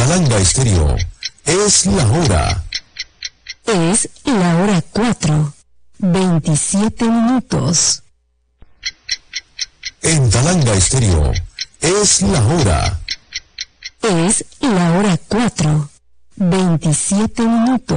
Talanga Estéreo, es la hora. Es la hora 4, 27 minutos. En Talanga Estéreo, es la hora. Es la hora 4, 27 minutos.